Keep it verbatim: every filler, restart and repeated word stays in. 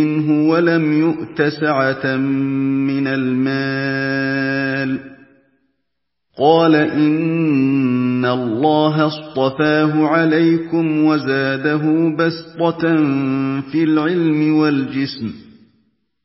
مِّنْهُ وَلَمْ يُؤْتَ سَعَةً مِّنَ الْمَالِ ۚ قَالَ إِنَّ اللَّهَ اصْطَفَاهُ عَلَيْكُمْ وَزَادَهُ بَسْطَةً فِي الْعِلْمِ وَالْجِسْمِ